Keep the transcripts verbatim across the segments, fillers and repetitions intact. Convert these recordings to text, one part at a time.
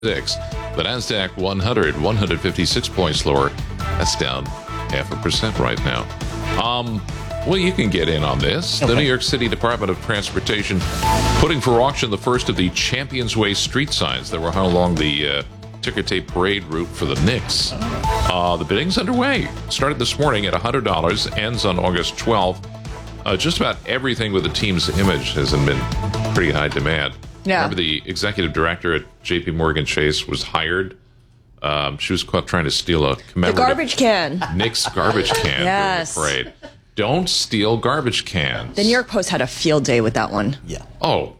Six. The NASDAQ one hundred, one hundred fifty-six points lower. That's down half a percent right now. Um, well, you can get in on this. Okay. The New York City Department of Transportation putting for auction the first of the Champions Way street signs that were hung along the uh, ticker tape parade route for the Knicks. Uh, the bidding's underway. Started this morning at one hundred dollars, ends on August twelfth. Uh, just about everything with the team's image has been pretty high demand. Yeah. Remember the executive director at J P Morgan Chase was hired. Um, she was caught trying to steal a commemorative... The garbage can. Knicks garbage can yes. during the parade. Don't steal garbage cans. The New York Post had a field day with that one. Yeah. Oh.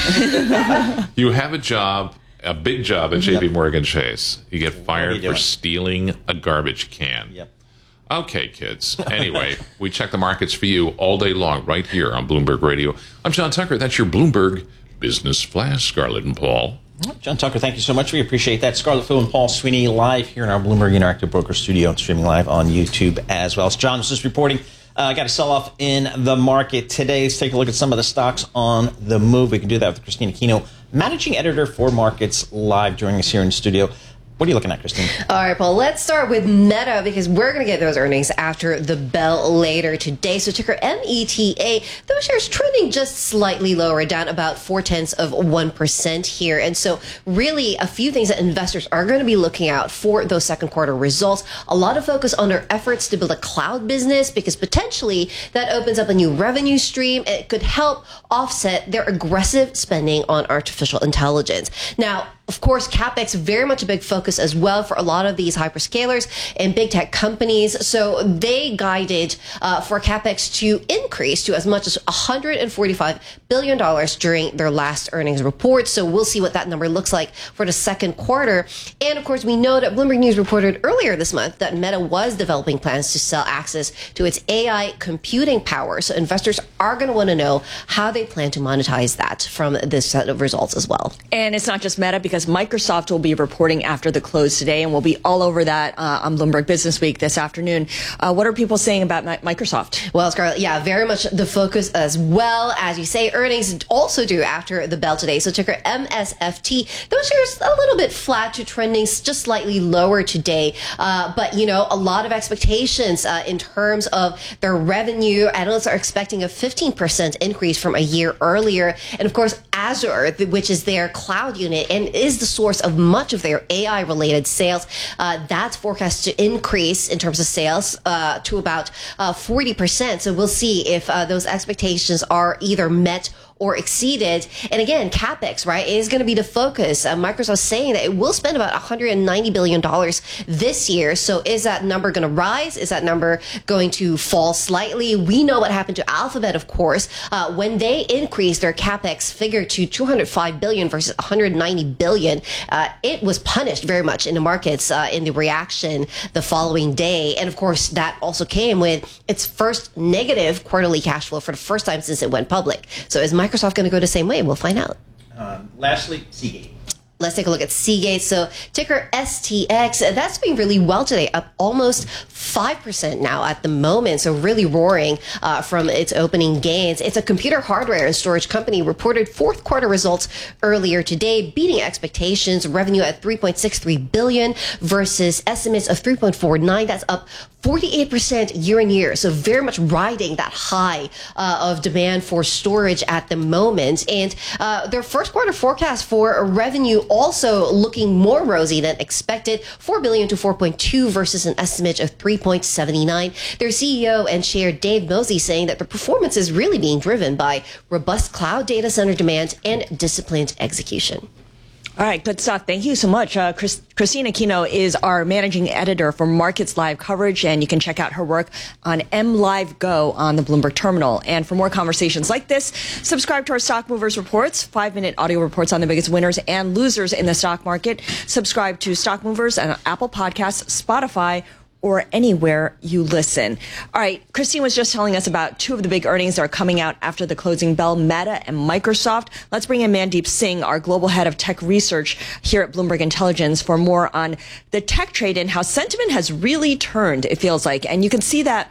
You have a job, a big job at J P Morgan Chase. You get fired for stealing a garbage can. Yep. Okay, kids. Anyway, we check the markets for you all day long right here on Bloomberg Radio. I'm John Tucker. That's your Bloomberg Business Flash, Scarlett and Paul. John Tucker, thank you so much. We appreciate that. Scarlett Fu and Paul Sweeney live here in our Bloomberg Interactive Broker studio and streaming live on YouTube as well. As John was just reporting, uh, got a sell-off in the market today. Let's take a look at some of the stocks on the move. We can do that with Christina Aquino, managing editor for Markets Live, joining us here in the studio. What are you looking at, Christine? All right, Paul, let's start with Meta because we're going to get those earnings after the bell later today. So ticker M E T A, those shares trending just slightly lower, down about four-tenths of one percent here. And so really a few things that investors are going to be looking out for those second quarter results. A lot of focus on their efforts to build a cloud business because potentially that opens up a new revenue stream. It could help offset their aggressive spending on artificial intelligence. Now, of course, CapEx very much a big focus as well for a lot of these hyperscalers and big tech companies. So they guided uh, for CapEx to increase to as much as one hundred forty-five billion dollars during their last earnings report. So we'll see what that number looks like for the second quarter. And of course, we know that Bloomberg News reported earlier this month that Meta was developing plans to sell access to its A I computing power. So investors are going to want to know how they plan to monetize that from this set of results as well. And it's not just Meta because Microsoft will be reporting after the close today, and we'll be all over that uh, on Bloomberg Business Week this afternoon. Uh, what are people saying about Microsoft? Well, Scarlett, yeah, very much the focus as well. As you say, earnings also due after the bell today. So ticker M S F T, those shares a little bit flat to trending, just slightly lower today. Uh, but, you know, a lot of expectations uh, in terms of their revenue. Analysts are expecting a fifteen percent increase from a year earlier. And of course, Azure, which is their cloud unit and is the source of much of their A I-related sales. Uh, that's forecast to increase in terms of sales uh, to about uh, forty percent. So we'll see if uh, those expectations are either met or exceeded. And again, CapEx, right, is going to be the focus. Uh, Microsoft saying that it will spend about one hundred ninety billion dollars this year. So is that number going to rise? Is that number going to fall slightly? We know what happened to Alphabet, of course, uh, when they increased their CapEx figure to two hundred five billion dollars versus one hundred ninety billion dollars. Uh, it was punished very much in the markets uh, in the reaction the following day. And of course, that also came with its first negative quarterly cash flow for the first time since it went public. So is Microsoft Microsoft going to go the same way? We'll find out. Um, lastly, Seagate. Let's take a look at Seagate. So ticker S T X, that's doing really well today, up almost five percent now at the moment. So really roaring uh, from its opening gains. It's a computer hardware and storage company, reported fourth quarter results earlier today, beating expectations. Revenue at three point six three billion dollars versus estimates of three point four nine. That's up forty-eight percent year on year. So very much riding that high uh, of demand for storage at the moment. And uh, their first quarter forecast for revenue also looking more rosy than expected, four billion dollars to four point two versus an estimate of three point seven nine. Their C E O and chair Dave Mosley saying that the performance is really being driven by robust cloud data center demand and disciplined execution. All right, good stuff. Thank you so much. Uh, Chris, Christina Aquino is our managing editor for Markets Live coverage, and you can check out her work on M Live Go on the Bloomberg Terminal. And for more conversations like this, subscribe to our Stock Movers Reports, five-minute audio reports on the biggest winners and losers in the stock market. Subscribe to Stock Movers on Apple Podcasts, Spotify, or anywhere you listen. All right, Christine was just telling us about two of the big earnings that are coming out after the closing bell, Meta and Microsoft. Let's bring in Mandeep Singh, our global head of tech research here at Bloomberg Intelligence, for more on the tech trade and how sentiment has really turned, it feels like. And you can see that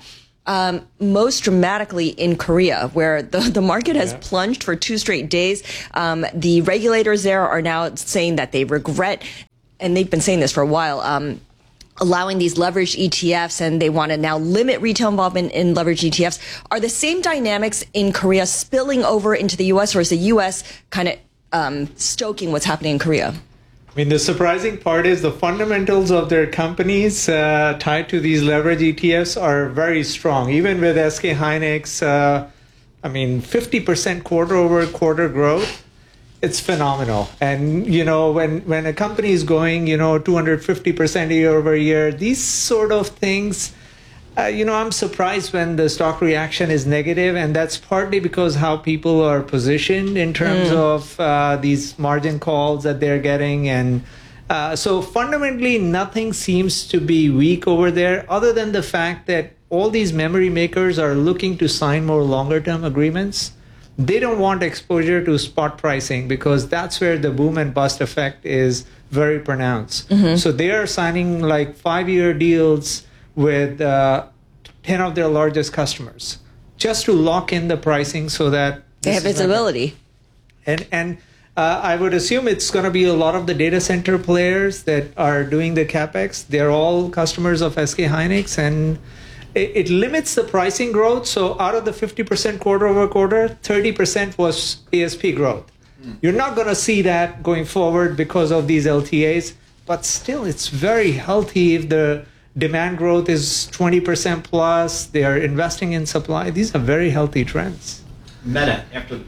um, most dramatically in Korea, where the, the market has Yeah. plunged for two straight days. Um, the regulators there are now saying that they regret, and they've been saying this for a while, um, allowing these leveraged E T Fs, and they want to now limit retail involvement in leveraged E T Fs. Are the same dynamics in Korea spilling over into the U S, or is the U S kind of um, stoking what's happening in Korea? I mean, the surprising part is the fundamentals of their companies uh, tied to these leverage E T Fs are very strong. Even with S K Hynix, uh, I mean, fifty percent quarter over quarter growth, it's phenomenal. And, you know, when, when a company is going, you know, two hundred fifty percent year over year, these sort of things, uh, you know, I'm surprised when the stock reaction is negative, and that's partly because how people are positioned in terms mm. of uh, these margin calls that they're getting. And uh, so fundamentally, nothing seems to be weak over there, other than the fact that all these memory makers are looking to sign more longer term agreements. They don't want exposure to spot pricing because that's where the boom and bust effect is very pronounced. Mm-hmm. So they are signing like five-year deals with uh, ten of their largest customers just to lock in the pricing so that they have visibility. And and uh, I would assume it's going to be a lot of the data center players that are doing the CapEx. They're all customers of S K Hynix, and it, it limits the pricing growth. So out of the fifty percent quarter over quarter, thirty percent was A S P growth. Mm. You're not going to see that going forward because of these L T As, but still it's very healthy if the demand growth is twenty percent plus. They are investing in supply. These are very healthy trends. Meta after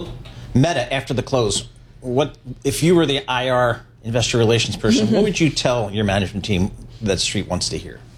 Meta after the close. What if you were the I R investor relations person? What would you tell your management team that Street wants to hear?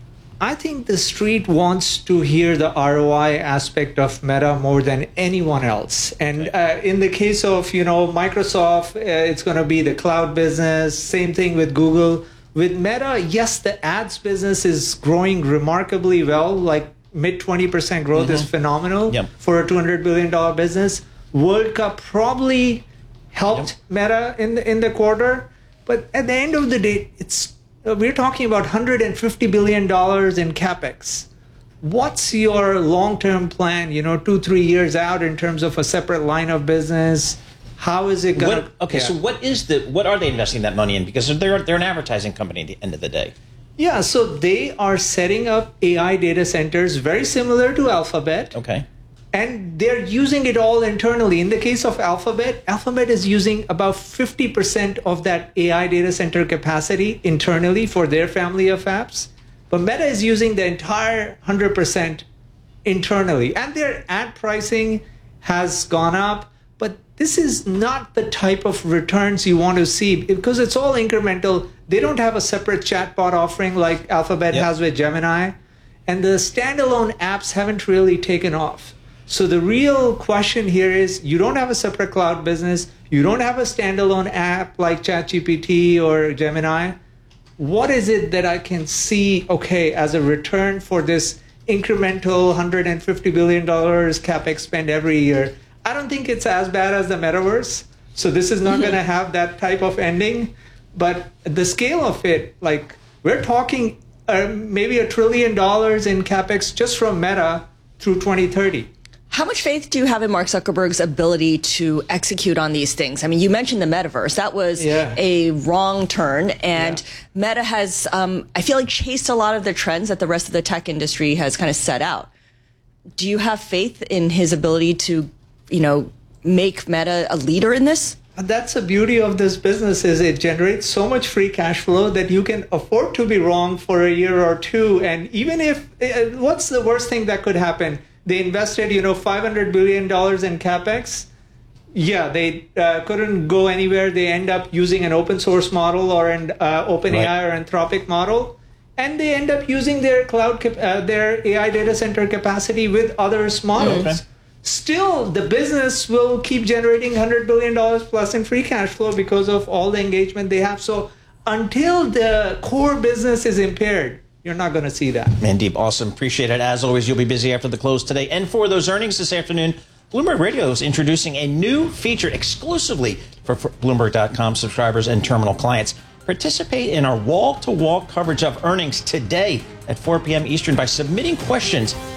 I think the Street wants to hear the R O I aspect of Meta more than anyone else. And uh, in the case of you know Microsoft, uh, it's going to be the cloud business. Same thing with Google. With Meta, yes, the ads business is growing remarkably well, like mid twenty percent growth mm-hmm. is phenomenal yep. for a two hundred billion dollars business. World Cup probably helped yep. Meta in the, in the quarter, but at the end of the day, it's uh, we're talking about one hundred fifty billion dollars in CapEx. What's your long-term plan, you know, two, three years out in terms of a separate line of business? How is it going to... Okay, yeah. so what is the what are they investing that money in? Because they're they're an advertising company at the end of the day. Yeah, so they are setting up A I data centers very similar to Alphabet. Okay. And they're using it all internally. In the case of Alphabet, Alphabet is using about fifty percent of that A I data center capacity internally for their family of apps. But Meta is using the entire one hundred percent internally. And their ad pricing has gone up. But this is not the type of returns you want to see because it's all incremental. They don't have a separate chatbot offering like Alphabet yep. has with Gemini. And the standalone apps haven't really taken off. So the real question here is you don't have a separate cloud business. You don't have a standalone app like ChatGPT or Gemini. What is it that I can see, okay, as a return for this incremental one hundred fifty billion dollars CapEx spend every year? I don't think it's as bad as the metaverse. So this is not mm-hmm. going to have that type of ending. But the scale of it, like we're talking uh, maybe a trillion dollars in CapEx just from Meta through twenty thirty. How much faith do you have in Mark Zuckerberg's ability to execute on these things? I mean, you mentioned the metaverse. That was yeah. a wrong turn. And yeah. Meta has, um, I feel like, chased a lot of the trends that the rest of the tech industry has kind of set out. Do you have faith in his ability to, you know, make Meta a leader in this? That's the beauty of this business is it generates so much free cash flow that you can afford to be wrong for a year or two. And even if, uh, what's the worst thing that could happen? They invested, you know, five hundred billion dollars in CapEx. Yeah, they uh, couldn't go anywhere. They end up using an open source model or an uh, OpenAI right. or Anthropic model. And they end up using their cloud, cap- uh, their A I data center capacity with others' models. Okay. Still, the business will keep generating one hundred billion dollars plus in free cash flow because of all the engagement they have. So until the core business is impaired, you're not going to see that. Mandeep, awesome. Appreciate it. As always, you'll be busy after the close today. And for those earnings this afternoon, Bloomberg Radio is introducing a new feature exclusively for Bloomberg dot com subscribers and terminal clients. Participate in our wall-to-wall coverage of earnings today at four p.m. Eastern by submitting questions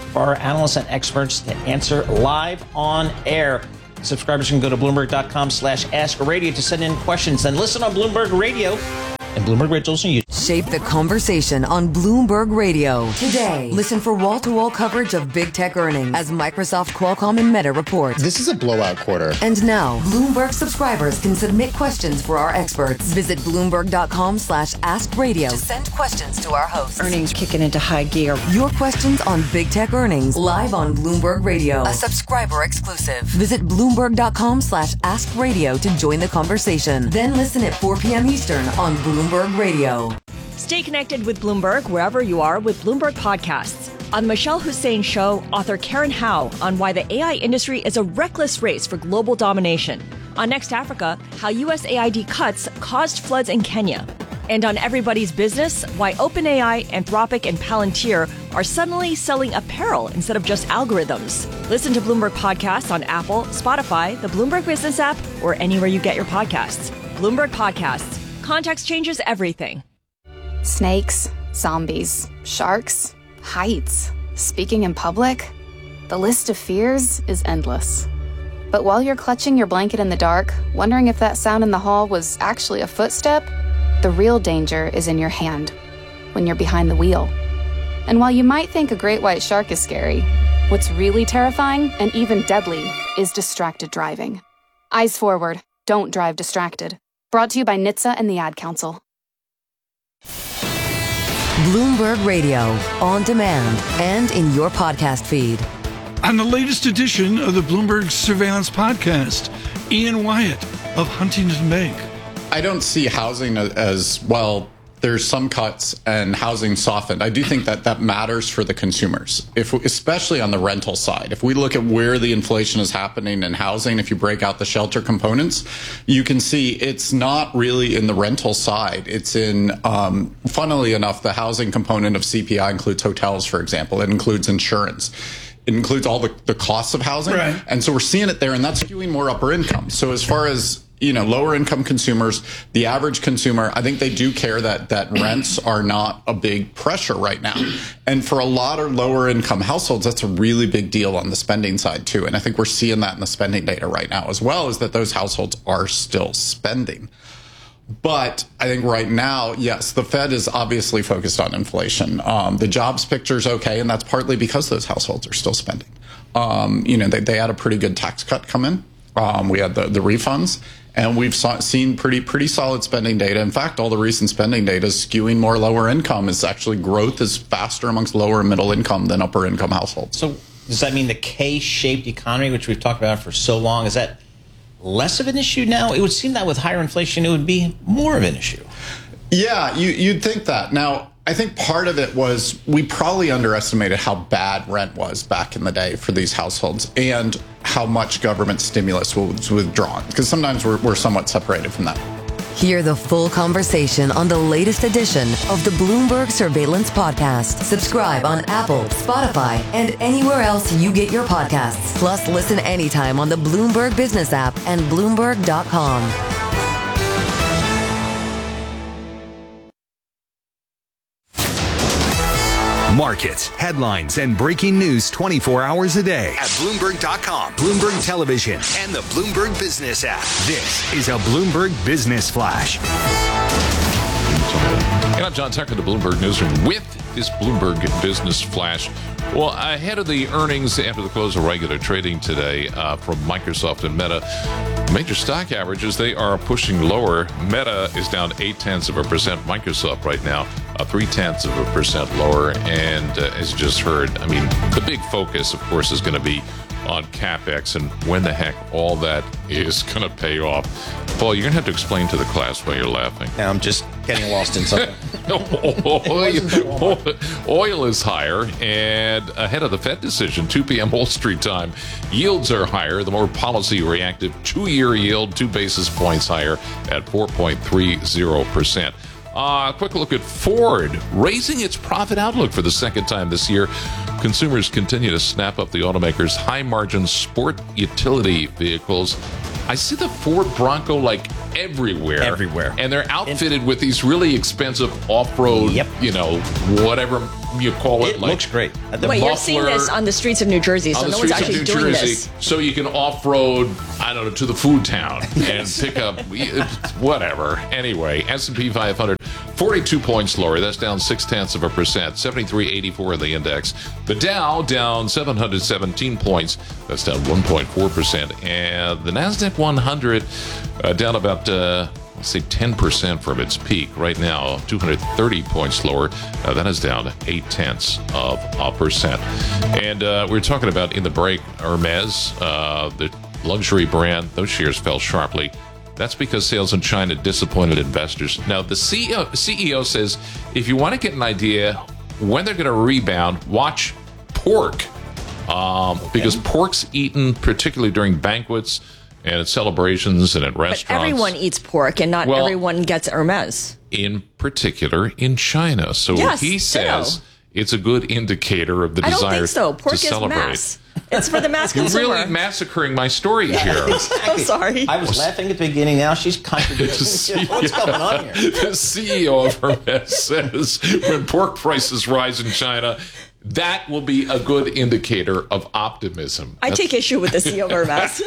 for our analysts and experts to answer live on air. Subscribers can go to Bloomberg.com slash Ask Radio to send in questions and listen on Bloomberg Radio and Bloomberg Radio. Shape the conversation on Bloomberg Radio. Today, listen for wall-to-wall coverage of big tech earnings as Microsoft, Qualcomm, and Meta report. This is a blowout quarter. And now, Bloomberg subscribers can submit questions for our experts. Visit Bloomberg.com slash Ask Radio to send questions to our hosts. Earnings kicking into high gear. Your questions on big tech earnings live on Bloomberg Radio. A subscriber exclusive. Visit Bloomberg.com slash Ask Radio to join the conversation. Then listen at four p.m. Eastern on Bloomberg Radio. Stay connected with Bloomberg wherever you are with Bloomberg Podcasts. On the Michelle Hussein Show, author Karen Howe on why the A I industry is a reckless race for global domination. On Next Africa, how U S A I D cuts caused floods in Kenya. And on Everybody's Business, why OpenAI, Anthropic, and Palantir are suddenly selling apparel instead of just algorithms. Listen to Bloomberg Podcasts on Apple, Spotify, the Bloomberg Business app, or anywhere you get your podcasts. Bloomberg Podcasts. Context changes everything. Snakes, zombies, sharks, heights, speaking in public. The list of fears is endless. But while you're clutching your blanket in the dark, wondering if that sound in the hall was actually a footstep, the real danger is in your hand, when you're behind the wheel. And while you might think a great white shark is scary, what's really terrifying and even deadly is distracted driving. Eyes forward, don't drive distracted. Brought to you by N H T S A and the Ad Council. Bloomberg Radio, on demand and in your podcast feed. On the latest edition of the Bloomberg Surveillance Podcast, Ian Wyatt of Huntington Bank. I don't see housing as, well, there's some cuts and housing softened. I do think that that matters for the consumers, if especially on the rental side. If we look at where the inflation is happening in housing, if you break out the shelter components, you can see it's not really in the rental side. It's in, um, funnily enough, the housing component of C P I includes hotels, for example. It includes insurance. It includes all the, the costs of housing. Right. And so we're seeing it there, and that's skewing more upper income. So as far as you know, lower income consumers, the average consumer, I think they do care that that rents are not a big pressure right now. And for a lot of lower income households, that's a really big deal on the spending side too. And I think we're seeing that in the spending data right now as well, is that those households are still spending. But I think right now, yes, the Fed is obviously focused on inflation. Um, the jobs picture is okay, and that's partly because those households are still spending. Um, you know, they, they had a pretty good tax cut come in. Um, we had the, the refunds. And we've saw, seen pretty pretty solid spending data. In fact, all the recent spending data is skewing more lower income. Is actually growth is faster amongst lower and middle income than upper income households. So does that mean the K-shaped economy, which we've talked about for so long, is that less of an issue now? It would seem that with higher inflation, it would be more of an issue. Yeah, you, you'd think that. Now, I think part of it was we probably underestimated how bad rent was back in the day for these households and how much government stimulus was withdrawn, because sometimes we're, we're somewhat separated from that. Hear the full conversation on the latest edition of the Bloomberg Surveillance Podcast. Subscribe on Apple, Spotify, and anywhere else you get your podcasts. Plus, listen anytime on the Bloomberg Business app and Bloomberg dot com. Markets, headlines, and breaking news twenty-four hours a day at Bloomberg dot com, Bloomberg Television, and the Bloomberg Business app. This is a Bloomberg Business Flash. And I'm John Tucker, the Bloomberg Newsroom, with this Bloomberg Business Flash. Well, ahead of the earnings after the close of regular trading today uh, from Microsoft and Meta, major stock averages, they are pushing lower. Meta is down eight tenths of a percent. Microsoft right now, uh, three tenths of a percent lower. And uh, as you just heard, I mean, the big focus, of course, is going to be on CapEx and when the heck all that is going to pay off. Paul, you're going to have to explain to the class why you're laughing. Now I'm just getting lost in something. oil, oil is higher, and ahead of the Fed decision, two p.m. Wall Street time, yields are higher. The more policy reactive two-year yield, two basis points higher at four point three zero percent. Uh, quick look at Ford, raising its profit outlook for the second time this year. Consumers continue to snap up the automaker's high-margin sport utility vehicles. I see the Ford Bronco like everywhere. Everywhere. And they're outfitted with these really expensive off-road, Yep. you know, whatever you call it. It like looks great. At the Wait, you're muffler- seeing this on the streets of New Jersey, so on the no one's streets actually of New doing Jersey, this. so you can off-road, I don't know, to the food town and pick up whatever. Anyway, S and P five hundred, forty-two points lower. That's down six-tenths of a percent, seventy-three eighty-four in the index. The Dow down seven hundred seventeen points. That's down one point four percent. And the NASDAQ one hundred uh, down about... Uh, let's say ten percent from its peak. Right now, two hundred thirty points lower. Uh, that is down eight tenths of a percent. And uh, we were talking about in the break, Hermes, uh, the luxury brand, those shares fell sharply. That's because sales in China disappointed investors. Now, the C E O, C E O says if you want to get an idea when they're going to rebound, watch pork. Um, okay. Because pork's eaten particularly during banquets and at celebrations and at restaurants. But everyone eats pork, and not well, everyone gets Hermes. In particular, in China. So yes, he says ditto. It's a good indicator of the I don't desire think so. Pork to is celebrate. mass. It's for the mass You're consumer. really massacring my story here. Exactly. I'm sorry. I was laughing at the beginning. Now she's contradicting. What's going on here? The C E O of Hermes says when pork prices rise in China, that will be a good indicator of optimism. I That's- take issue with the C E O of Hermes.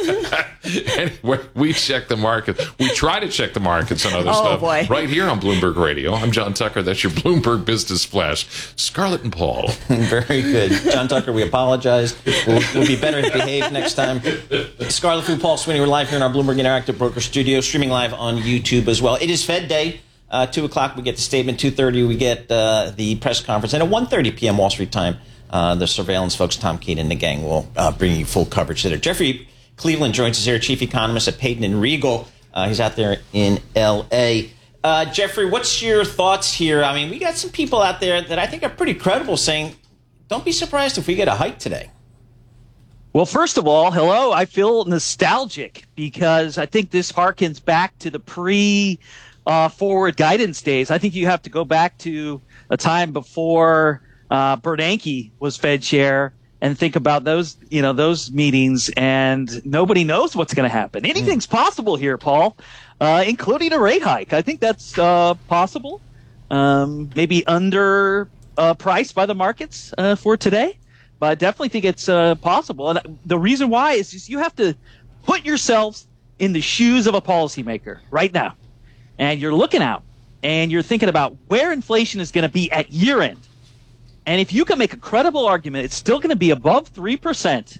Anyway, we check the market. We try to check the markets and other Oh, stuff boy. right here on Bloomberg Radio. I'm John Tucker. That's your Bloomberg Business Flash. Scarlett and Paul. Very good. John Tucker, we apologize. We'll, we'll be better behaved next time. Scarlett Fu, Paul Sweeney, we're live here in our Bloomberg Interactive Broker Studio, streaming live on YouTube as well. It is Fed Day. Uh, two o'clock, we get the statement. two thirty, we get uh, the press conference. And at one thirty p.m. Wall Street time, uh, the surveillance folks, Tom Keene and the gang, will uh, bring you full coverage there. Jeffrey Cleveland joins us here, chief economist at Payton and Regal. Uh, he's out there in L A. Uh, Jeffrey, what's your thoughts here? I mean, we got some people out there that I think are pretty credible saying, don't be surprised if we get a hike today. Well, first of all, hello. I feel nostalgic because I think this harkens back to the pre uh, forward guidance days. I think you have to go back to a time before uh, Bernanke was Fed chair and think about those, you know, those meetings, and nobody knows what's going to happen. Anything's possible here, Paul, uh, including a rate hike. I think that's uh, possible. Um, maybe under uh, priced by the markets uh, for today. But I definitely think it's uh, possible. And the reason why is just you have to put yourselves in the shoes of a policymaker right now. And you're looking out and you're thinking about where inflation is going to be at year end. And if you can make a credible argument, it's still going to be above three percent,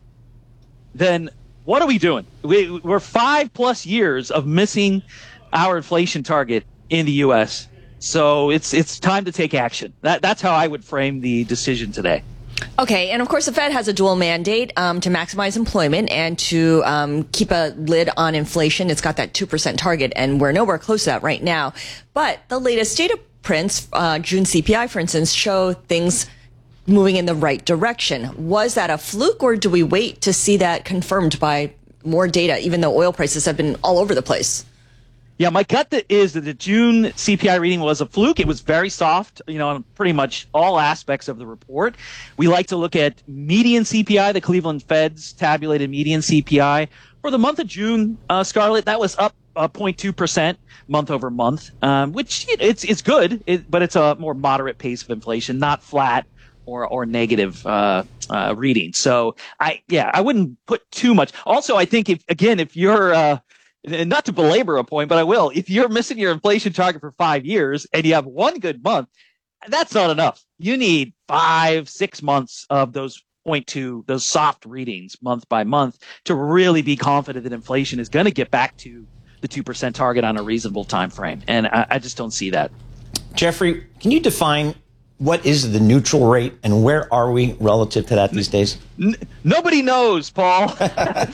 then what are we doing? We, we're five plus years of missing our inflation target in the U S. So it's it's time to take action. That, that's how I would frame the decision today. Okay, and of course the Fed has a dual mandate um, to maximize employment and to um, keep a lid on inflation. It's got that two percent target, and we're nowhere close to that right now. But the latest data prints, uh, June C P I, for instance, show things moving in the right direction. Was that a fluke, or do we wait to see that confirmed by more data, even though oil prices have been all over the place? Yeah, my gut that is that the June C P I reading was a fluke. It was very soft, you know, on pretty much all aspects of the report. We like to look at median C P I, the Cleveland Fed's tabulated median C P I. For the month of June, uh, Scarlett, that was up uh, zero point two percent month over month, um, which you know, it's it's good, it, but it's a more moderate pace of inflation, not flat or or negative uh, uh, reading. So, I yeah, I wouldn't put too much. Also, I think, if again, if you're uh, – and not to belabor a point, but I will. If you're missing your inflation target for five years and you have one good month, that's not enough. You need five, six months of those zero point two, those soft readings month by month to really be confident that inflation is going to get back to the two percent target on a reasonable time frame. And I, I just don't see that. Jeffrey, can you define what is the neutral rate and where are we relative to that these days? N- nobody knows, Paul. I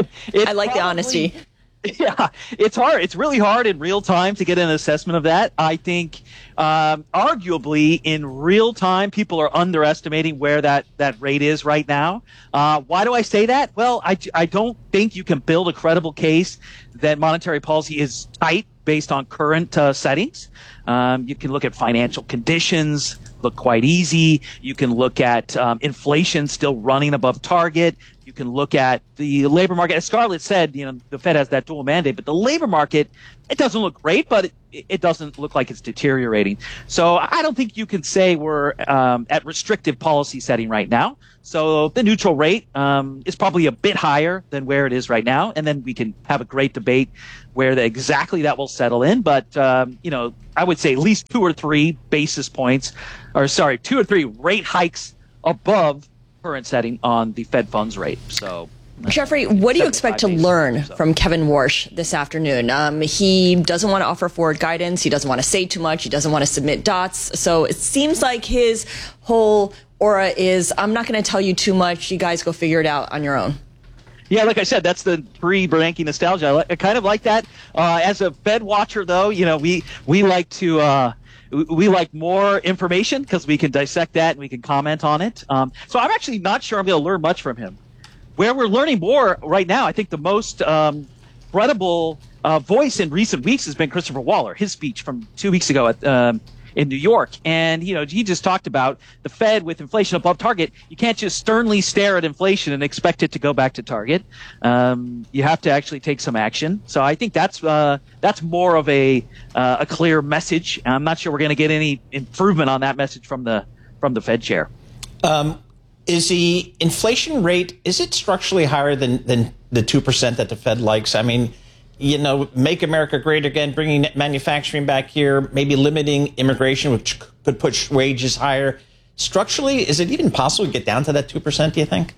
like the honesty. Yeah, it's hard. It's really hard in real time to get an assessment of that. I think, um, arguably, in real time, people are underestimating where that, that rate is right now. Uh, why do I say that? Well, I, I don't think you can build a credible case that monetary policy is tight based on current uh, settings. Um, you can look at financial conditions, look quite easy. You can look at um, inflation still running above target. You can look at the labor market. As Scarlett said, you know, the Fed has that dual mandate, but the labor market, it doesn't look great, but it, it doesn't look like it's deteriorating. So I don't think you can say we're um, at restrictive policy setting right now. So the neutral rate um, is probably a bit higher than where it is right now, and then we can have a great debate where the, exactly that will settle in. But um, you know, I would say at least two or three basis points, or sorry, two or three rate hikes above current setting on the Fed funds rate. So, Jeffrey, what do you expect to learn so. from Kevin Warsh this afternoon? Um, he doesn't want to offer forward guidance. He doesn't want to say too much. He doesn't want to submit dots. So it seems like his whole aura is, I'm not going to tell you too much. You guys go figure it out on your own. Yeah, like I said, that's the pre-Bernanke nostalgia. I, li- I kind of like that. Uh, as a Fed watcher, though, you know, we we like to uh, we like more information because we can dissect that and we can comment on it. Um, so I'm actually not sure I'm going to learn much from him. Where we're learning more right now, I think the most um, credible uh, voice in recent weeks has been Christopher Waller. His speech from two weeks ago at um, in New York, and you know he just talked about the Fed with inflation above target. You can't just sternly stare at inflation and expect it to go back to target. Um, you have to actually take some action. So I think that's uh, that's more of a uh, a clear message. I'm not sure we're going to get any improvement on that message from the from the Fed chair. Um, is the inflation rate, is it structurally higher than than the two percent that the Fed likes? I mean, you know, make America great again, bringing manufacturing back here, maybe limiting immigration, which could push wages higher. Structurally, is it even possible to get down to that two percent, do you think?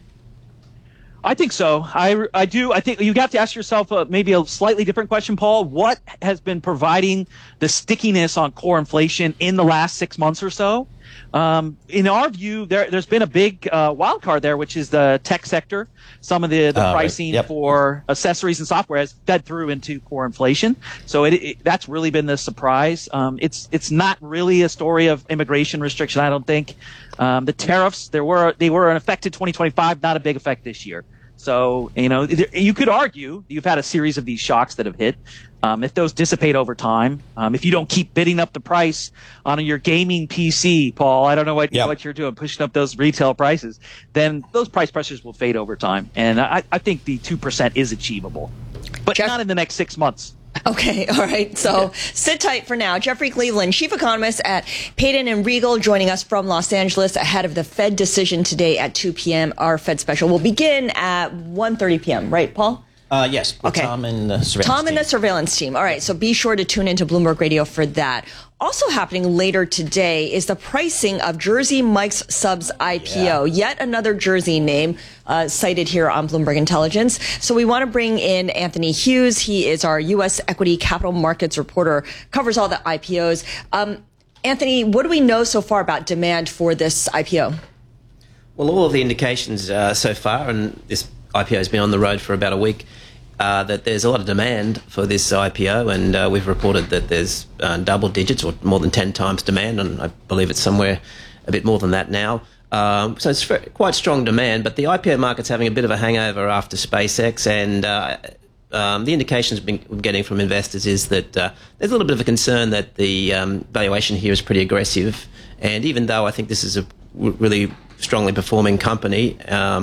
I think so. I, I do. I think you have to ask yourself uh, maybe a slightly different question, Paul. What has been providing the stickiness on core inflation in the last six months or so? Um, in our view, there, there's been a big uh, wild card there, which is the tech sector. Some of the, the uh, pricing right. yep. for accessories and software has fed through into core inflation. So it, it, that's really been the surprise. Um, it's it's not really a story of immigration restriction, I don't think. Um, the tariffs, there were they were an effect in twenty twenty-five, not a big effect this year. So, you know, you could argue you've had a series of these shocks that have hit. Um, if those dissipate over time, um, if you don't keep bidding up the price on your gaming P C, Paul, I don't know what, yep. what you're doing, pushing up those retail prices, then those price pressures will fade over time. And I, I think the two percent is achievable, but Jeff- not in the next six months. Okay, all right. So sit tight for now. Jeffrey Cleveland, chief economist at Payton and Regal, joining us from Los Angeles ahead of the Fed decision today at two p.m. Our Fed special will begin at one thirty p.m., right, Paul? Uh, yes. Okay. Tom and the surveillance Tom and team. the surveillance team. All right. So be sure to tune into Bloomberg Radio for that. Also happening later today is the pricing of Jersey Mike's Subs I P O. Yeah. Yet another Jersey name uh, cited here on Bloomberg Intelligence. So we want to bring in Anthony Hughes. He is our U S equity capital markets reporter, covers all the I P Os. Um, Anthony, what do we know so far about demand for this I P O? Well, all of the indications uh, so far, and this I P O has been on the road for about a week, uh, that there's a lot of demand for this I P O, and uh, we've reported that there's uh, double digits or more than ten times demand, and I believe it's somewhere a bit more than that now. Um, so it's quite strong demand, but the I P O market's having a bit of a hangover after SpaceX, and uh, um, the indications we're getting from investors is that uh, there's a little bit of a concern that the um, valuation here is pretty aggressive, and even though I think this is a really strongly performing company, um,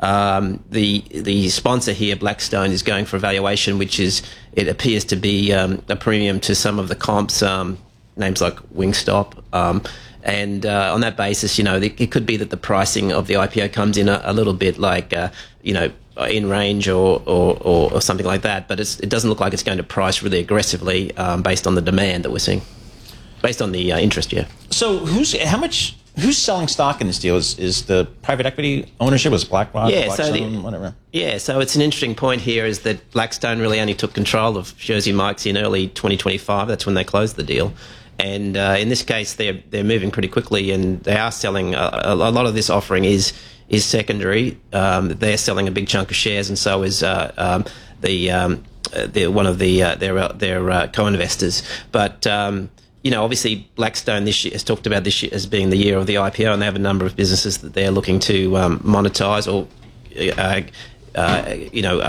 Um, the the sponsor here, Blackstone, is going for a valuation which is, it appears to be um, a premium to some of the comps, um, names like Wingstop. Um, and uh, on that basis, you know, it could be that the pricing of the I P O comes in a, a little bit like, uh, you know, in range or, or, or, or something like that. But it's, it doesn't look like it's going to price really aggressively um, based on the demand that we're seeing, based on the uh, interest, yeah. So who's how much... Who's selling stock in this deal? Is is the private equity ownership? Was BlackRock, yeah, Blackstone, so the, whatever? Yeah, so it's an interesting point here is that Blackstone really only took control of Jersey Mike's in early twenty twenty-five. That's when they closed the deal. And uh, in this case, they're they're moving pretty quickly, and they are selling a, a lot of this offering is is secondary. Um, they're selling a big chunk of shares, and so is uh, um, the um, the one of the uh, their their uh, co-investors, but. Um, You know, obviously, Blackstone this year has talked about this year as being the year of the I P O, and they have a number of businesses that they're looking to um, monetize or, uh, uh, you know, um,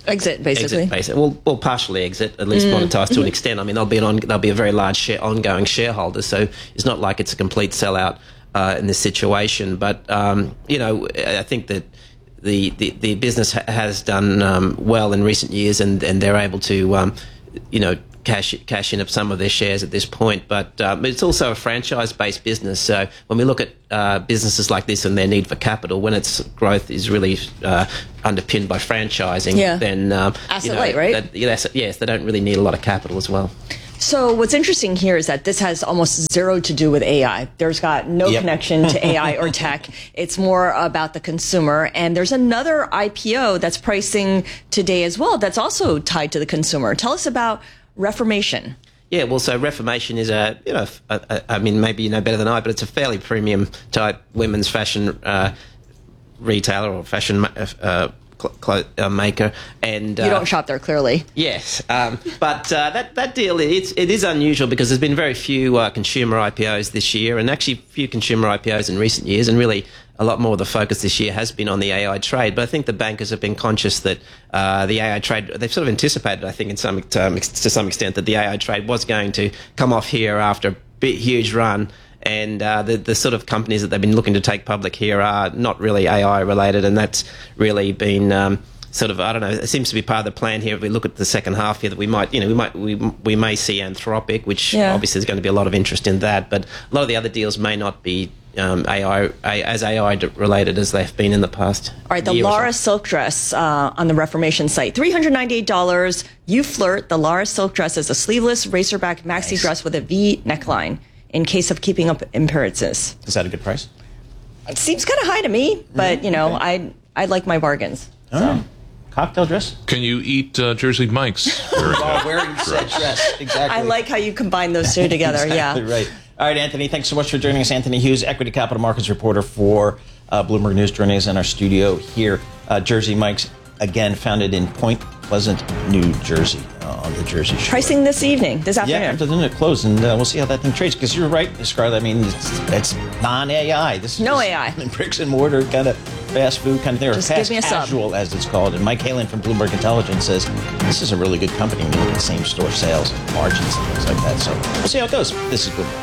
exit, basically. Exit, basically. Well, well, partially exit, at least mm. monetize to mm-hmm. an extent. I mean, they'll be an on, they'll be a very large share, ongoing shareholder, so it's not like it's a complete sellout uh, in this situation. But um, you know, I think that the the, the business ha- has done um, well in recent years, and, and they're able to, um, you know. Cash, cash in up some of their shares at this point, but um, it's also a franchise-based business. So when we look at uh, businesses like this and their need for capital, when its growth is really uh, underpinned by franchising, yeah. then um, asset you know, light, right? That, yes, yes, they don't really need a lot of capital as well. So what's interesting here is that this has almost zero to do with A I. There's got no yep. connection to A I or tech. It's more about the consumer. And there's another I P O that's pricing today as well that's also tied to the consumer. Tell us about Reformation. Yeah, well, so Reformation is a, you know, a, a, I mean, maybe you know better than I, but it's a fairly premium type women's fashion uh, retailer or fashion uh, cl- uh, maker. And uh, you don't shop there, clearly. Yes, um, but uh, that that deal it's it is unusual because there's been very few uh, consumer I P Os this year, and actually few consumer I P Os in recent years, and really. A lot more of the focus this year has been on the A I trade, but I think the bankers have been conscious that uh, the A I trade, they've sort of anticipated, I think, in some um, to some extent, that the A I trade was going to come off here after a big, huge run. And uh, the, the sort of companies that they've been looking to take public here are not really A I related, and that's really been um, sort of, I don't know, it seems to be part of the plan here. If we look at the second half here, that we might, you know, we might, we, we may see Anthropic, which yeah. obviously there's going to be a lot of interest in that, but a lot of the other deals may not be Um, A I as A I related as they've been in the past. All right, the Laura so. silk dress uh, on the Reformation site, three hundred ninety-eight dollars. You flirt. The Laura silk dress is a sleeveless racerback maxi nice. dress with a V neckline in case of keeping up appearances. Is that a good price? It seems kind of high to me, but you know, okay. I I like my bargains. All so. right. Cocktail dress? Can you eat uh, Jersey Mike's? While wearing said dress, exactly. I like how you combine those two together. Exactly yeah, right. All right, Anthony, thanks so much for joining us. Anthony Hughes, Equity Capital Markets reporter for uh, Bloomberg News, joining us in our studio here. Uh, Jersey Mike's, again, founded in Point Pleasant, New Jersey, uh, on the Jersey Shore. Pricing this evening, this afternoon. Yeah, afternoon it closed, and uh, we'll see how that thing trades. Because you're right, Scarlett. I mean, it's, it's non-A I. This is no A I. Bricks and mortar kind of fast food kind of thing, or Just fast give me a casual, sub. as it's called. And Mike Halen from Bloomberg Intelligence says this is a really good company when you look at same store sales, margins, and things like that. So we'll see how it goes. This is good.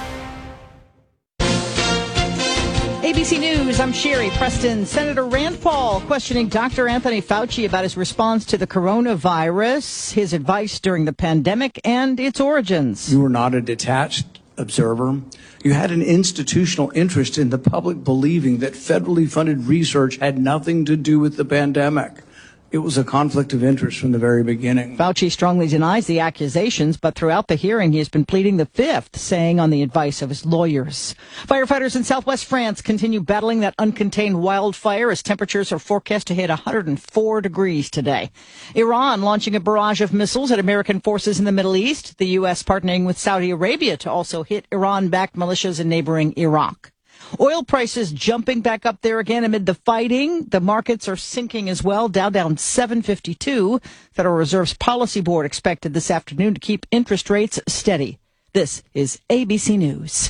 A B C News, I'm Sherry Preston. Senator Rand Paul questioning Doctor Anthony Fauci about his response to the coronavirus, his advice during the pandemic, and its origins. You were not a detached observer. You had an institutional interest in the public believing that federally funded research had nothing to do with the pandemic. It was a conflict of interest from the very beginning. Fauci strongly denies the accusations, but throughout the hearing, he has been pleading the fifth, saying on the advice of his lawyers. Firefighters in southwest France continue battling that uncontained wildfire as temperatures are forecast to hit one hundred four degrees today. Iran launching a barrage of missiles at American forces in the Middle East. The U S partnering with Saudi Arabia to also hit Iran-backed militias in neighboring Iraq. Oil prices jumping back up there again amid the fighting. The markets are sinking as well. Dow down seven fifty-two. Federal Reserve's policy board expected this afternoon to keep interest rates steady. This is A B C News.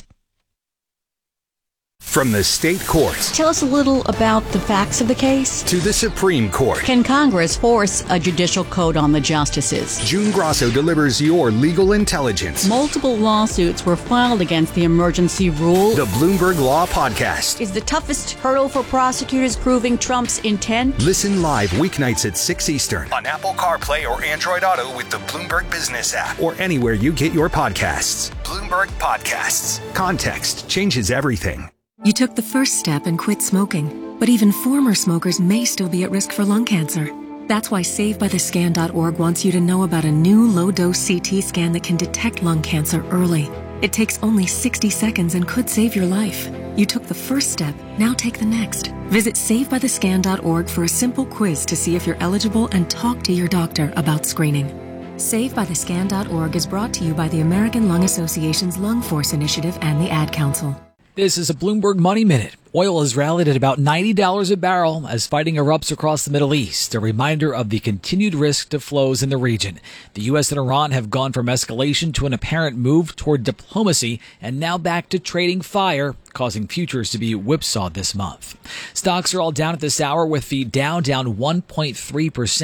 From the state courts. Tell us a little about the facts of the case. To the Supreme Court. Can Congress force a judicial code on the justices? June Grasso delivers your legal intelligence. Multiple lawsuits were filed against the emergency rule. The Bloomberg Law Podcast. Is the toughest hurdle for prosecutors proving Trump's intent? Listen live weeknights at six Eastern on Apple CarPlay or Android Auto with the Bloomberg Business app or anywhere you get your podcasts. Bloomberg Podcasts. Context changes everything. You took the first step and quit smoking, but even former smokers may still be at risk for lung cancer. That's why Save By The Scan dot org wants you to know about a new low-dose C T scan that can detect lung cancer early. It takes only sixty seconds and could save your life. You took the first step, now take the next. Visit Save By The Scan dot org for a simple quiz to see if you're eligible and talk to your doctor about screening. Save By The Scan dot org is brought to you by the American Lung Association's Lung Force Initiative and the Ad Council. This is a Bloomberg Money Minute. Oil has rallied at about ninety dollars a barrel as fighting erupts across the Middle East, a reminder of the continued risk to flows in the region. The U S and Iran have gone from escalation to an apparent move toward diplomacy and now back to trading fire, causing futures to be whipsawed this month. Stocks are all down at this hour with the Dow down one point three percent.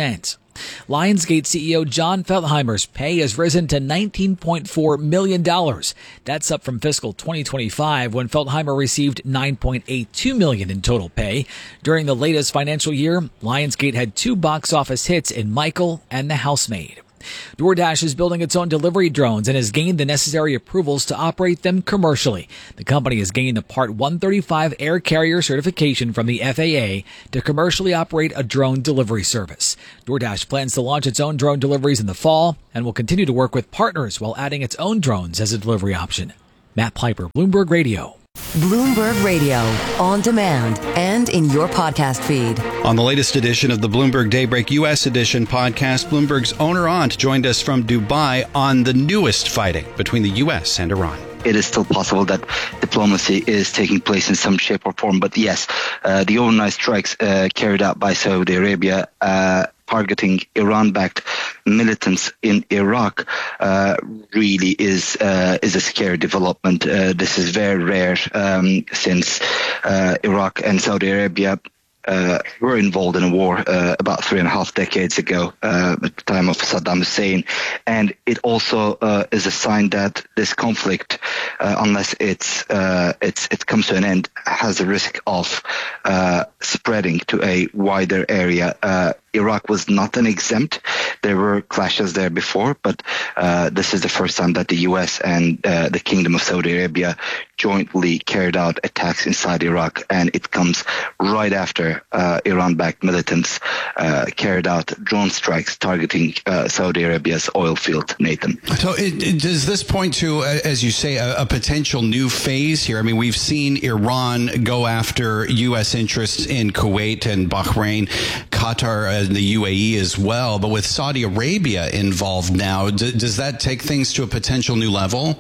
Lionsgate C E O John Feltheimer's pay has risen to nineteen point four million dollars. That's up from fiscal twenty twenty-five when Feltheimer received nine point eight two million dollars in total pay. During the latest financial year, Lionsgate had two box office hits in Michael and The Housemaid. DoorDash is building its own delivery drones and has gained the necessary approvals to operate them commercially. The company has gained a Part one thirty-five air carrier certification from the F A A to commercially operate a drone delivery service. DoorDash plans to launch its own drone deliveries in the fall and will continue to work with partners while adding its own drones as a delivery option. Matt Piper, Bloomberg Radio. Bloomberg Radio, on demand and in your podcast feed. On the latest edition of the Bloomberg Daybreak U S Edition podcast, Bloomberg's Oner Ant joined us from Dubai on the newest fighting between the U S and Iran. It is still possible that diplomacy is taking place in some shape or form. But yes, uh, the overnight strikes uh, carried out by Saudi Arabia uh, targeting Iran-backed militants in Iraq uh, really is uh, is a scary development. Uh, this is very rare um, since uh, Iraq and Saudi Arabia Uh, were involved in a war uh, about three and a half decades ago uh, at the time of Saddam Hussein. And it also uh, is a sign that this conflict, uh, unless it's, uh, it's it comes to an end, has a risk of uh, spreading to a wider area. Uh, Iraq was not an exempt. There were clashes there before, but uh, this is the first time that the U S and uh, the Kingdom of Saudi Arabia jointly carried out attacks inside Iraq, and it comes right after uh, Iran-backed militants uh, carried out drone strikes targeting uh, Saudi Arabia's oil field, Nathan. So it, it, does this point to, as you say, a, a potential new phase here? I mean, we've seen Iran go after U S interests in Kuwait and Bahrain, Qatar and the U A E as well, but with Saudi Arabia involved now, d- does that take things to a potential new level?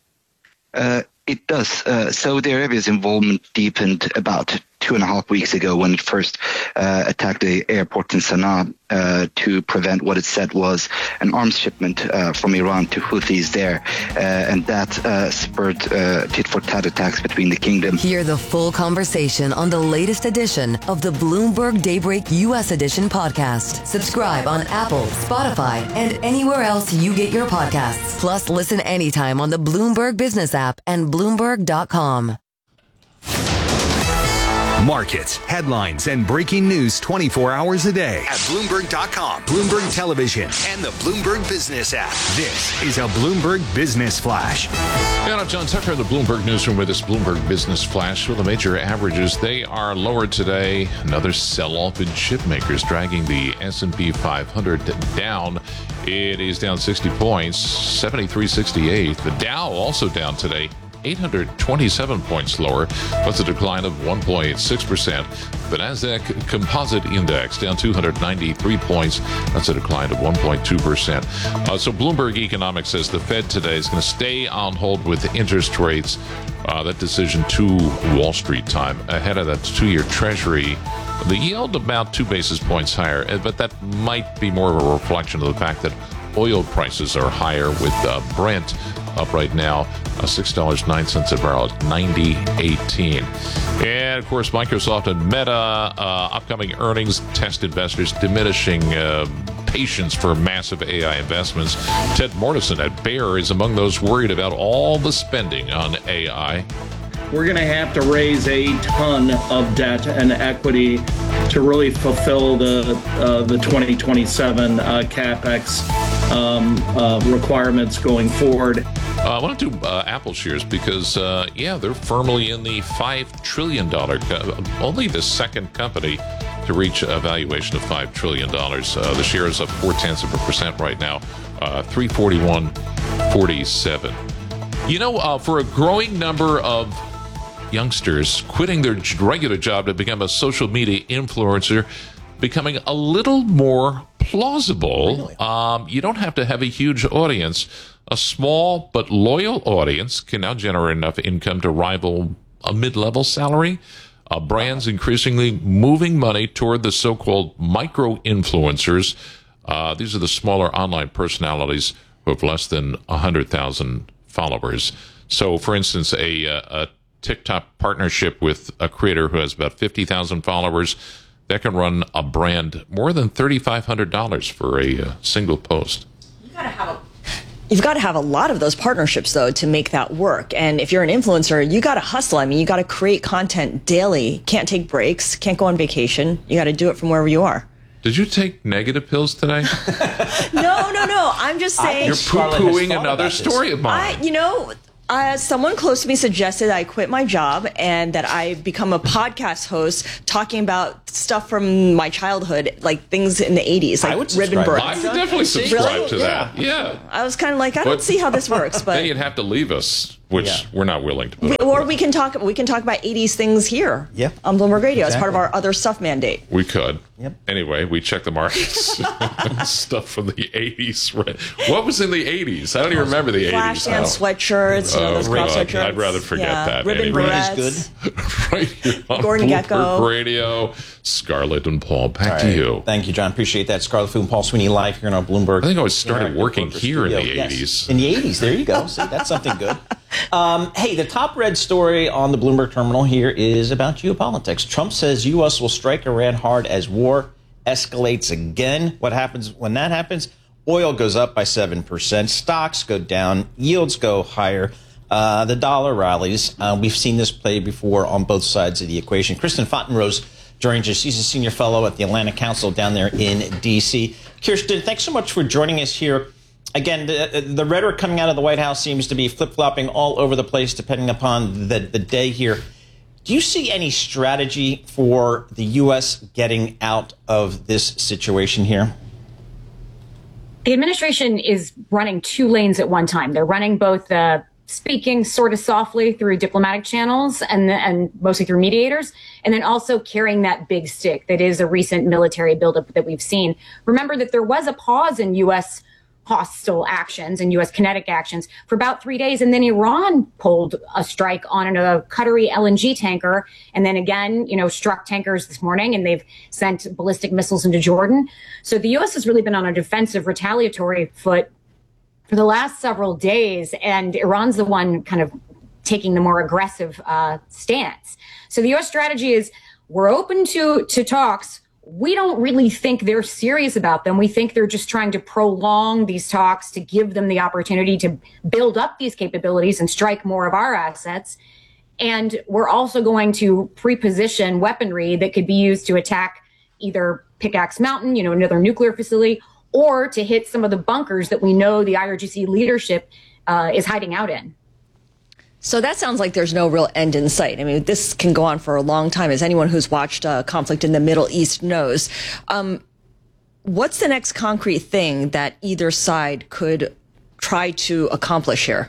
Uh, it does. Uh, Saudi Arabia's involvement deepened about two and a half weeks ago when it first uh, attacked the airport in Sana'a uh, to prevent what it said was an arms shipment uh, from Iran to Houthis there. Uh, and that uh, spurred uh, tit-for-tat attacks between the kingdoms. Hear the full conversation on the latest edition of the Bloomberg Daybreak U S Edition podcast. Subscribe on Apple, Spotify, and anywhere else you get your podcasts. Plus, listen anytime on the Bloomberg Business app and Bloomberg dot com. Markets, headlines, and breaking news twenty-four hours a day at Bloomberg dot com, Bloomberg Television, and the Bloomberg Business app. This is a Bloomberg Business Flash. Yeah, I'm John Tucker in the Bloomberg Newsroom with this Bloomberg Business Flash. With the major averages, they are lower today. Another sell-off in chip makers dragging the S and P five hundred down. It is down sixty points, seventy-three sixty-eight. The Dow also down today, eight hundred twenty-seven points lower. That's a decline of one point six percent. The Nasdaq Composite Index down two hundred ninety-three points. That's a decline of one point two percent. Uh, so Bloomberg Economics says the Fed today is going to stay on hold with the interest rates. Uh, that decision to Wall Street time ahead of that two-year Treasury. The yield about two basis points higher, but that might be more of a reflection of the fact that oil prices are higher with uh, Brent up right now, uh, six dollars and nine cents a barrel at ninety eighteen. And, of course, Microsoft and Meta, uh, upcoming earnings test investors diminishing uh, patience for massive A I investments. Ted Mortensen at Bayer is among those worried about all the spending on A I. We're going to have to raise a ton of debt and equity to really fulfill the uh, the twenty twenty-seven uh, CapEx um, uh, requirements going forward. Uh, I want to do uh, Apple shares because, uh, yeah, they're firmly in the five trillion dollars, co- only the second company to reach a valuation of five trillion dollars. Uh, the share is up four-tenths of a percent right now, uh, three forty-one forty-seven. You know, uh, for a growing number of youngsters quitting their regular job to become a social media influencer, becoming a little more plausible. Really? Um, you don't have to have a huge audience. A small but loyal audience can now generate enough income to rival a mid-level salary. Uh, brands increasingly moving money toward the so-called micro-influencers. Uh, these are the smaller online personalities who have less than one hundred thousand followers. So, for instance, a, a TikTok partnership with a creator who has about fifty thousand followers. that can run a brand more than thirty-five hundred dollars for a uh, single post. You gotta have a You've got to have a lot of those partnerships, though, to make that work. And if you're an influencer, you got to hustle. I mean, you got to create content daily. Can't take breaks. Can't go on vacation. You got to do it from wherever you are. Did you take negative pills today? No, no, no. I'm just saying. You're poo-pooing another story of mine. I, you know, uh, someone close to me suggested I quit my job and that I become a podcast host talking about stuff from my childhood, like things in the eighties, like ribbon birds. I would definitely subscribe Really? to that. Yeah. I was kind of like, I don't But- see how this works, but. Then you'd have to leave us, which Yeah. we're not willing to put We, up or with. we can talk. We can talk about eighties things here. Yeah. On Bloomberg Radio as part of Exactly. our other stuff mandate. We could. Yep. Anyway, we checked the markets. Stuff from the eighties. What was in the eighties? I don't even remember the eighties. Flashdance sweatshirts, you know, Oh, those crop God. sweatshirts. I'd rather forget Yeah. that. Ribbon anyway. berets. right here on Gordon Bloomberg Gekko. Radio. Scarlett and Paul, back All to right. you. Thank you, John. Appreciate that. Scarlett Fu and Paul Sweeney live here in our Bloomberg. I think I was started Interactive working Broker here in Studio. the Yes. eighties. In the eighties. There you go. See, that's something good. Um, hey, the top red story on the Bloomberg terminal here is about geopolitics. Trump says U S will strike Iran hard as war escalates again. What happens when that happens? Oil goes up by seven percent. Stocks go down. Yields go higher. Uh, the dollar rallies. Uh, we've seen this play before on both sides of the equation. Kristen Fontenrose joins us. She's a senior fellow at the Atlantic Council down there in D C. Kirsten, thanks so much for joining us here. Again, the, the rhetoric coming out of the White House seems to be flip-flopping all over the place depending upon the, the day here. Do you see any strategy for the U S getting out of this situation here? The administration is running two lanes at one time. They're running both the speaking sort of softly through diplomatic channels and, and mostly through mediators, and then also carrying that big stick that is a recent military buildup that we've seen. Remember that there was a pause in U S hostile actions and U S kinetic actions for about three days. And then Iran pulled a strike on a Qatari L N G tanker. And then again, you know, struck tankers this morning, and they've sent ballistic missiles into Jordan. So the U S has really been on a defensive retaliatory foot for the last several days. And Iran's the one kind of taking the more aggressive uh, stance. So the U S strategy is we're open to, to talks. We don't really think they're serious about them. We think they're just trying to prolong these talks to give them the opportunity to build up these capabilities and strike more of our assets. And we're also going to pre-position weaponry that could be used to attack either Pickaxe Mountain, you know, another nuclear facility, or to hit some of the bunkers that we know the I R G C leadership uh, is hiding out in. So that sounds like there's no real end in sight. I mean, this can go on for a long time, as anyone who's watched uh, conflict in the Middle East knows. Um, what's the next concrete thing that either side could try to accomplish here?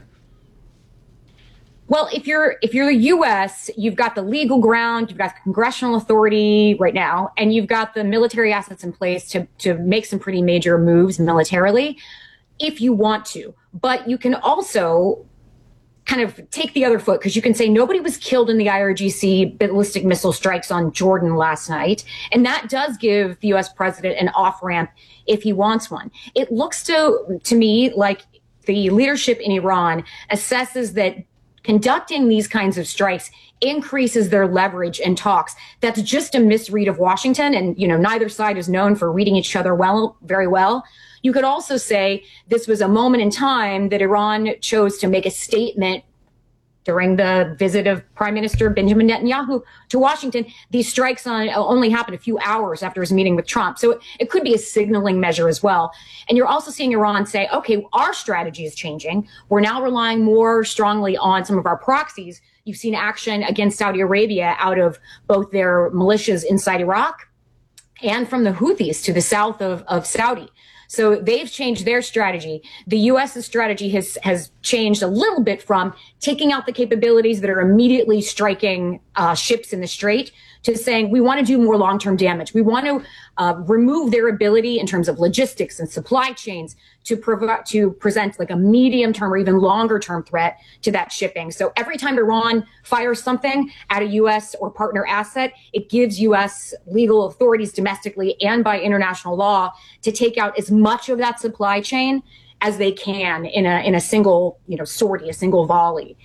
Well, if you're if you're the U S, you've got the legal ground, you've got the congressional authority right now, and you've got the military assets in place to to make some pretty major moves militarily, if you want to. But you can also kind of take the other foot, because you can say nobody was killed in the I R G C ballistic missile strikes on Jordan last night. And that does give the U S president an off ramp if he wants one. It looks to, to me like the leadership in Iran assesses that conducting these kinds of strikes increases their leverage in talks. That's just a misread of Washington. And, you know, neither side is known for reading each other well, very well. You could also say this was a moment in time that Iran chose to make a statement during the visit of Prime Minister Benjamin Netanyahu to Washington. These strikes on, only happened a few hours after his meeting with Trump. So it, it could be a signaling measure as well. And you're also seeing Iran say, okay, our strategy is changing. We're now relying more strongly on some of our proxies. You've seen action against Saudi Arabia out of both their militias inside Iraq and from the Houthis to the south of, of Saudi. So they've changed their strategy. The U S's strategy has has changed a little bit from taking out the capabilities that are immediately striking uh, ships in the Strait to saying we want to do more long-term damage. We want to uh, remove their ability in terms of logistics and supply chains to provide to present like a medium-term or even longer-term threat to that shipping. So every time Iran fires something at a U S or partner asset, it gives U S legal authorities domestically and by international law to take out as much of that supply chain as they can in a in a single, you know, sortie, a single volley.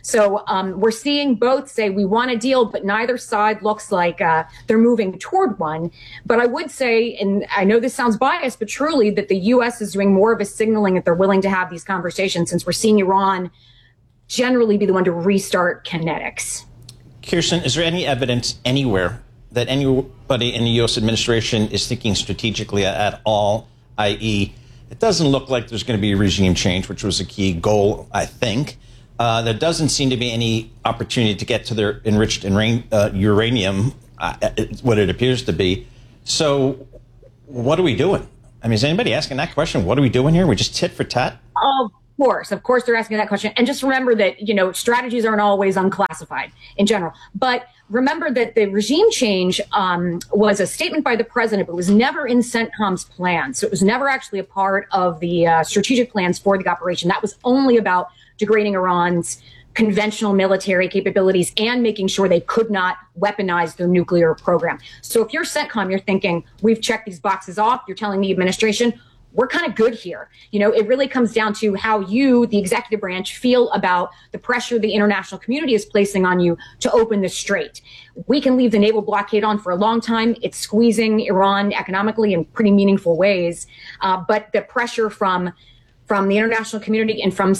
So um, we're seeing both say we want a deal, but neither side looks like uh, they're moving toward one. But I would say, and I know this sounds biased, but truly that the U S is doing more of a signaling that they're willing to have these conversations, since we're seeing Iran generally be the one to restart kinetics. Kirsten, is there any evidence anywhere that anybody in the U S administration is thinking strategically at all, that is, it doesn't look like there's going to be a regime change, which was a key goal, I think. Uh, there doesn't seem to be any opportunity to get to their enriched in uh, uranium, uh, what it appears to be. So what are we doing? I mean, is anybody asking that question? What are we doing here? We just tit for tat? Of course. Of course, they're asking that question. And just remember that, you know, strategies aren't always unclassified in general. But remember that the regime change um, was a statement by the president, but was never in CENTCOM's plan. So it was never actually a part of the uh, strategic plans for the operation. That was only about degrading Iran's conventional military capabilities and making sure they could not weaponize their nuclear program. So if you're CENTCOM, you're thinking, we've checked these boxes off. You're telling the administration, we're kind of good here. You know, it really comes down to how you, the executive branch, feel about the pressure the international community is placing on you to open the strait. We can leave the naval blockade on for a long time. It's squeezing Iran economically in pretty meaningful ways. Uh, but the pressure from from the international community and from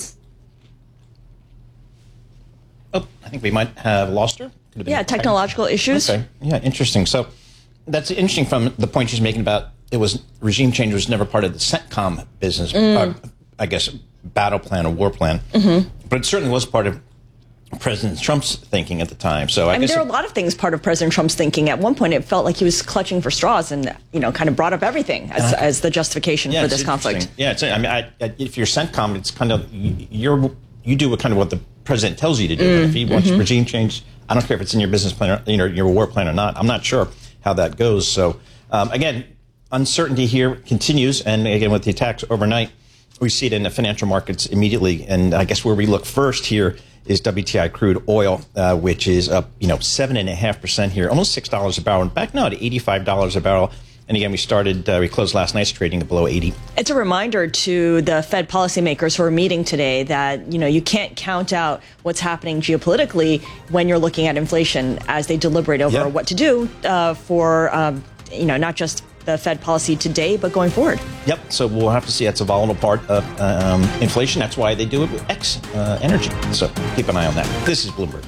Oh, I think we might have lost her. Yeah, technological issues. Okay. Yeah, interesting. So that's interesting from the point she's making about it was regime change was never part of the CENTCOM business, Mm. uh, I guess, battle plan or war plan. Mm-hmm. But it certainly was part of President Trump's thinking at the time. So I, I mean, guess there are it, a lot of things part of President Trump's thinking. At one point, it felt like he was clutching for straws and, you know, kind of brought up everything as, Uh, as the justification yeah, for it's this conflict. interesting. Yeah, it's, I mean, I, I, if you're CENTCOM, it's kind of you're you do what kind of what the president tells you to do. Mm, But if he wants mhm. regime change, I don't care if it's in your business plan or you know, your war plan or not. I'm not sure how that goes. So um, again, uncertainty here continues, and again with the attacks overnight, we see it in the financial markets immediately. And I guess where we look first here is W T I crude oil, uh, which is up, you know, seven and a half percent here, almost six dollars a barrel, and back now to eighty-five dollars a barrel. And again, we started, uh, we closed last night's trading below eighty. It's a reminder to the Fed policymakers who are meeting today that, you know, you can't count out what's happening geopolitically when you're looking at inflation as they deliberate over Yeah. what to do uh, for, um, you know, not just the Fed policy today, but going forward. Yep. So we'll have to see. That's a volatile part of um, inflation. That's why they do it with X uh, energy. So keep an eye on that. This is Bloomberg.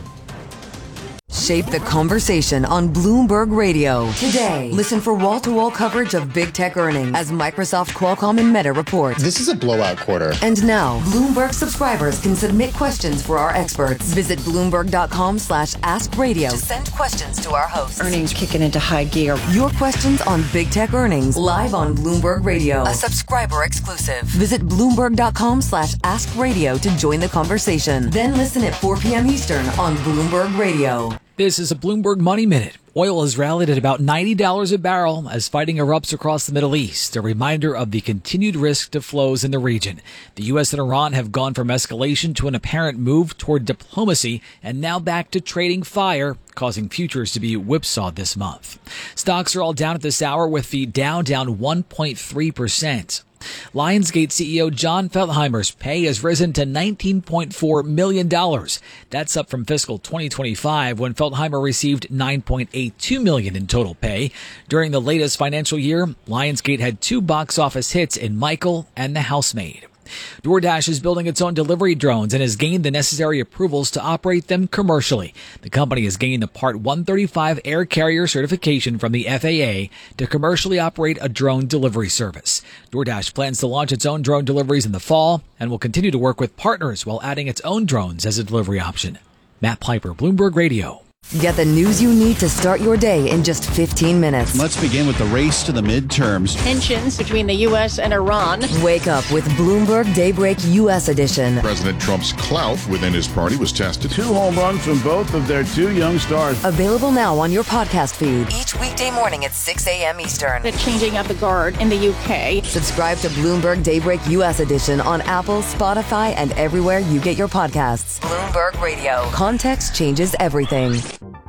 Shape the conversation on Bloomberg Radio. Today, listen for wall-to-wall coverage of big tech earnings as Microsoft, Qualcomm, and Meta report. This is a blowout quarter. And now, Bloomberg subscribers can submit questions for our experts. Visit Bloomberg.com slash Ask Radio to send questions to our hosts. Earnings kicking into high gear. Your questions on big tech earnings live on Bloomberg Radio. A subscriber exclusive. Visit Bloomberg.com slash Ask Radio to join the conversation. Then listen at four p.m. Eastern on Bloomberg Radio. This is a Bloomberg Money Minute. Oil has rallied at about ninety dollars a barrel as fighting erupts across the Middle East, a reminder of the continued risk to flows in the region. The U S and Iran have gone from escalation to an apparent move toward diplomacy and now back to trading fire, causing futures to be whipsawed this month. Stocks are all down at this hour, with the Dow down one point three percent. Lionsgate C E O John Feldheimer's pay has risen to nineteen point four million dollars. That's up from fiscal twenty twenty-five, when Feldheimer received nine point eight two million dollars in total pay. During the latest financial year, Lionsgate had two box office hits in Michael and The Housemaid. DoorDash is building its own delivery drones and has gained the necessary approvals to operate them commercially. The company has gained the Part one thirty-five air carrier certification from the F A A to commercially operate a drone delivery service. DoorDash plans to launch its own drone deliveries in the fall and will continue to work with partners while adding its own drones as a delivery option. Matt Piper, Bloomberg Radio. Get the news you need to start your day in just fifteen minutes. Let's begin with the race to the midterms. Tensions between the U S and Iran. Wake up with Bloomberg Daybreak U S edition. President Trump's clout within his party was tested. Two home runs from both of their two young stars. Available now on your podcast feed. Each weekday morning at six a.m. Eastern. They're changing up the guard in the U K. Subscribe to Bloomberg Daybreak U S edition on Apple, Spotify, and everywhere you get your podcasts. Bloomberg Radio. Context changes everything.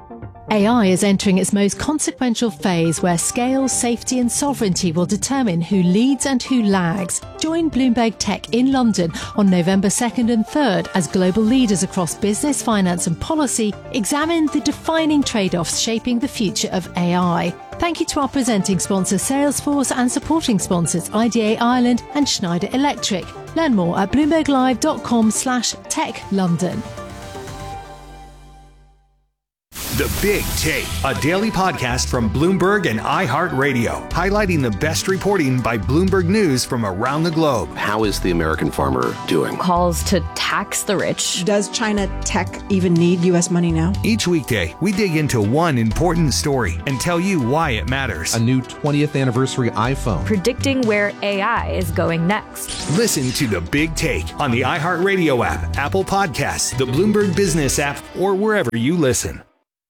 A I is entering its most consequential phase where scale, safety and sovereignty will determine who leads and who lags. Join Bloomberg Tech in London on November second and third as global leaders across business, finance and policy examine the defining trade-offs shaping the future of A I. Thank you to our presenting sponsors Salesforce and supporting sponsors I D A Ireland and Schneider Electric. Learn more at bloomberglive.com slash tech London. The Big Take, a daily podcast from Bloomberg and iHeartRadio, highlighting the best reporting by Bloomberg News from around the globe. How is the American farmer doing? Calls to tax the rich. Does China tech even need U S money now? Each weekday, we dig into one important story and tell you why it matters. A new twentieth anniversary iPhone. Predicting where A I is going next. Listen to The Big Take on the iHeartRadio app, Apple Podcasts, the Bloomberg Business app, or wherever you listen.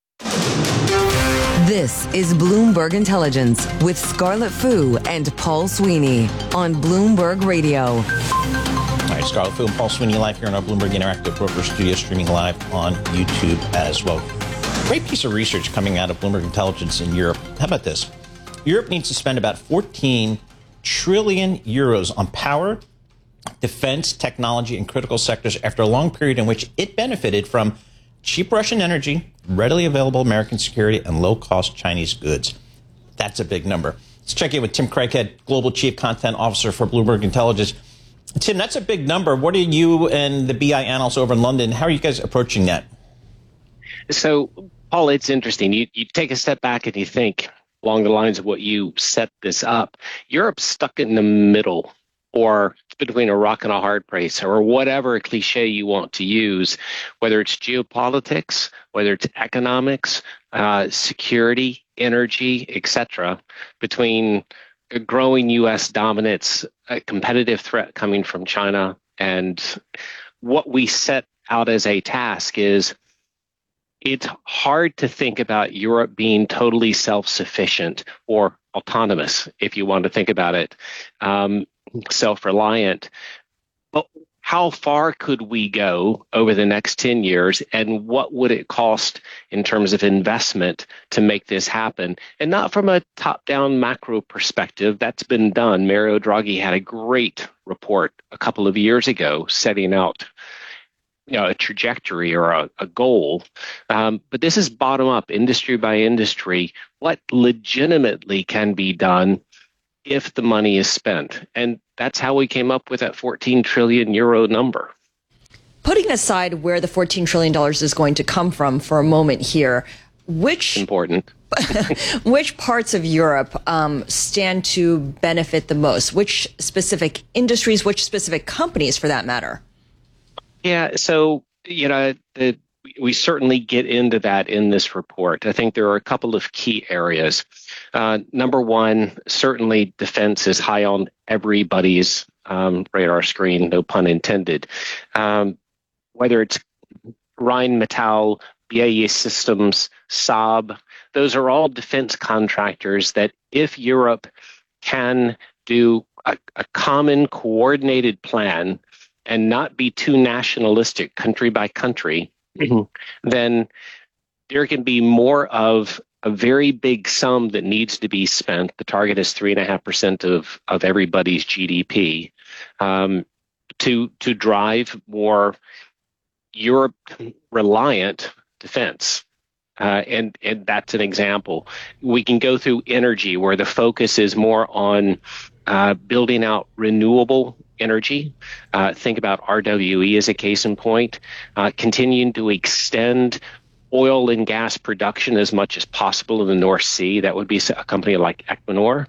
This is Bloomberg Intelligence with Scarlett Fu and Paul Sweeney on Bloomberg Radio. All right, Scarlett Fu and Paul Sweeney live here in our Bloomberg Interactive Broker Studio, streaming live on YouTube as well. Great piece of research coming out of Bloomberg Intelligence in Europe. How about this? Europe needs to spend about fourteen trillion euros on power, defense, technology, and critical sectors after a long period in which it benefited from cheap Russian energy, readily available American security, and low-cost Chinese goods. That's a big number. Let's check in with Tim Craighead, Global Chief Content Officer for Bloomberg Intelligence. Tim, that's a big number. What are you and the B I analysts over in London, how are you guys approaching that? So, Paul, it's interesting. You, you take a step back and you think along the lines of what you set this up. Europe's stuck in the middle, or between a rock and a hard place, or whatever cliche you want to use, whether it's geopolitics, whether it's economics, uh, security, energy, et cetera, between a growing U S dominance, a competitive threat coming from China, and what we set out as a task is it's hard to think about Europe being totally self-sufficient or autonomous, if you want to think about it. Um, self-reliant, but how far could we go over the next ten years, and what would it cost in terms of investment to make this happen? And not from a top-down macro perspective. That's been done. Mario Draghi had a great report a couple of years ago setting out, you know, a trajectory or a, a goal. Um, but this is bottom-up, industry by industry, what legitimately can be done if the money is spent. And that's how we came up with that fourteen trillion euro number. Putting aside where the fourteen trillion dollars is going to come from for a moment here, which important which parts of Europe um, stand to benefit the most? Which specific industries, which specific companies for that matter? Yeah, so, you know, the, we certainly get into that in this report. I think there are a couple of key areas. Uh, number one, certainly defense is high on everybody's um, radar screen, no pun intended. Um, whether it's Rheinmetall, B A E Systems, Saab, those are all defense contractors that if Europe can do a, a common coordinated plan and not be too nationalistic country by country, then there can be more of a very big sum that needs to be spent. The target is three and a half percent of of everybody's G D P um, to to drive more Europe reliant defense. Uh, and, and that's an example. We can go through energy, where the focus is more on uh, building out renewable energy. Uh, think about R W E as a case in point, uh, continuing to extend oil and gas production as much as possible in the North Sea. That would be a company like Equinor,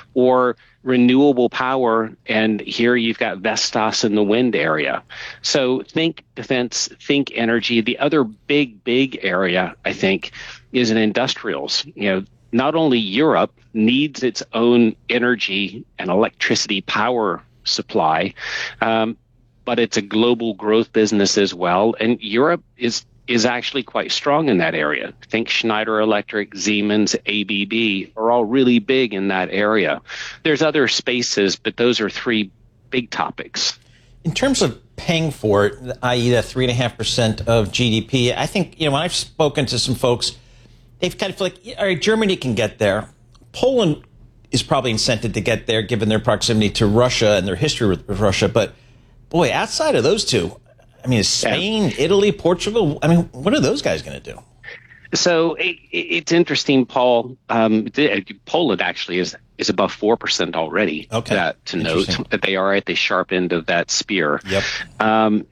or renewable power. And here you've got Vestas in the wind area. So think defense, think energy. The other big, big area, I think, is in industrials. You know, not only Europe needs its own energy and electricity power supply, um, but it's a global growth business as well. And Europe is is actually quite strong in that area. Think Schneider Electric, Siemens, A B B are all really big in that area. There's other spaces, but those are three big topics. In terms of paying for it, that is that three point five percent of G D P, I think, you know, when I've spoken to some folks, they've kind of feel like, all right, Germany can get there. Poland is probably incented to get there given their proximity to Russia and their history with, with Russia. But boy, outside of those two, I mean, is Spain, yeah. Italy, Portugal, I mean, what are those guys going to do? So it, it's interesting, Paul. Um, Poland actually is is above four percent already. Okay. That, to note that they are at the sharp end of that spear. Yep. Um,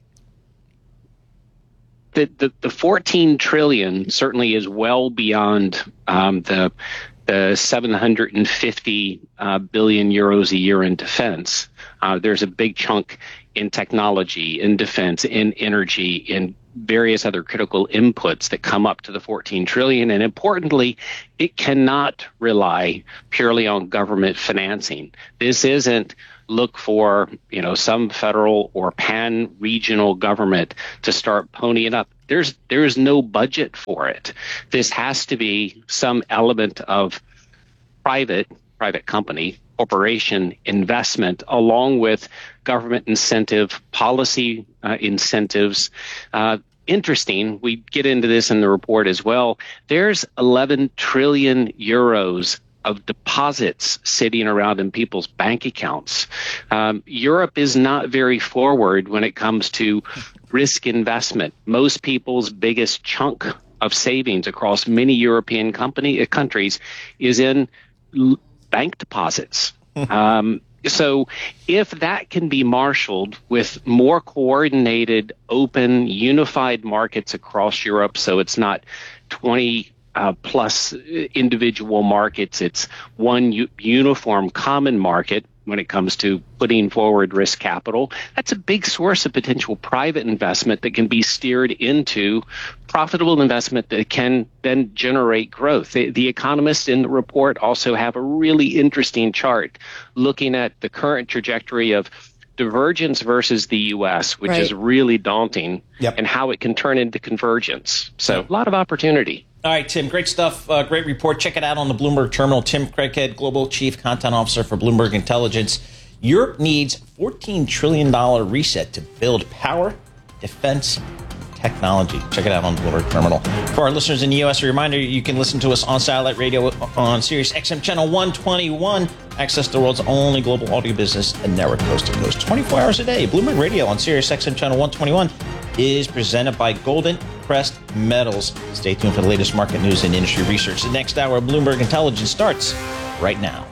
the, the the fourteen trillion certainly is well beyond um, the the seven hundred fifty uh, billion euros a year in defense. Uh, there's a big chunk in technology, in defense, in energy, in various other critical inputs that come up to the fourteen trillion. And importantly, it cannot rely purely on government financing. This isn't look for, you know, some federal or pan-regional government to start ponying up. There's there's no budget for it. This has to be some element of private private company, corporation investment, along with government incentive, policy uh, incentives. Uh, interesting, we get into this in the report as well. There's eleven trillion euros of deposits sitting around in people's bank accounts. Um, Europe is not very forward when it comes to risk investment. Most people's biggest chunk of savings across many European company uh, countries is in l- bank deposits. um, so if that can be marshaled with more coordinated, open, unified markets across Europe, so it's not twenty Uh, plus individual markets. It's one u- uniform common market when it comes to putting forward risk capital. That's a big source of potential private investment that can be steered into profitable investment that can then generate growth. The, the economists in the report also have a really interesting chart looking at the current trajectory of divergence versus the U S, which right. is really daunting, yep. and how it can turn into convergence. So a lot of opportunity. All right, Tim, great stuff. Uh, great report. Check it out on the Bloomberg Terminal. Tim Craighead, Global Chief Content Officer for Bloomberg Intelligence. Europe needs fourteen trillion dollars reset to build power, defense, technology. Check it out on the Bloomberg Terminal. For our listeners in the U S, a reminder, you can listen to us on satellite radio on Sirius X M Channel one twenty-one. Access the world's only global audio business and network coast to coast twenty-four hours a day. Bloomberg Radio on Sirius X M Channel one twenty-one is presented by Golden Crest Metals. Stay tuned for the latest market news and industry research. The next hour of Bloomberg Intelligence starts right now.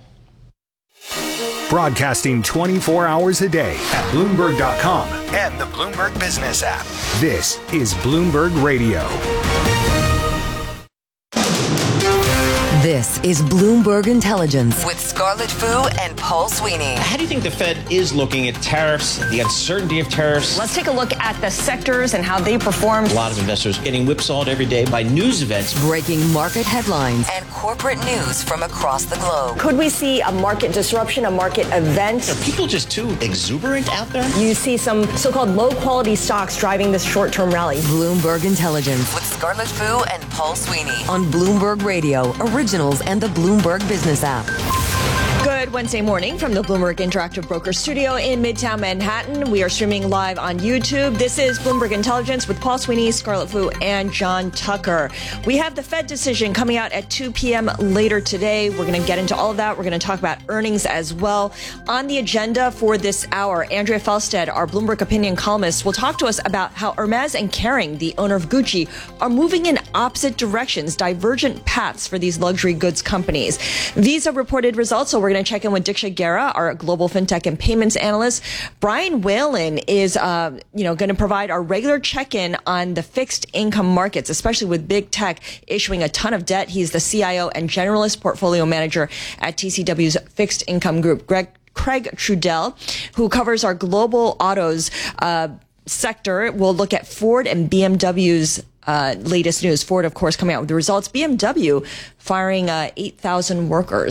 Broadcasting twenty-four hours a day at Bloomberg dot com and the Bloomberg Business app. This is Bloomberg Radio. This is Bloomberg Intelligence with Scarlett Fu and Paul Sweeney. How do you think the Fed is looking at tariffs, the uncertainty of tariffs? Let's take a look at the sectors and how they performed. A lot of investors getting whipsawed every day by news events. Breaking market headlines and corporate news from across the globe. Could we see a market disruption, a market event? Are people just too exuberant out there? You see some so-called low-quality stocks driving this short-term rally. Bloomberg Intelligence with Scarlett Fu and Paul Sweeney on Bloomberg Radio, Originals and the Bloomberg Business app. Good Wednesday morning from the Bloomberg Interactive Broker Studio in Midtown Manhattan. We are streaming live on YouTube. This is Bloomberg Intelligence with Paul Sweeney, Scarlett Fu, and John Tucker. We have the Fed decision coming out at two p.m. later today. We're going to get into all of that. We're going to talk about earnings as well. On the agenda for this hour, Andrea Felstead, our Bloomberg Opinion columnist, will talk to us about how Hermes and Kering, the owner of Gucci, are moving in opposite directions, divergent paths for these luxury goods companies. Visa reported results, so we're going to check in with Diksha Gera, our global fintech and payments analyst. Brian Whalen is, uh, you know, going to provide our regular check-in on the fixed income markets, especially with big tech issuing a ton of debt. He's the C I O and generalist portfolio manager at T C W's fixed income group. Greg, Craig Trudell, who covers our global autos uh, sector, will look at Ford and B M W's Uh, latest news. Ford, of course, coming out with the results. B M W firing uh, eight thousand workers.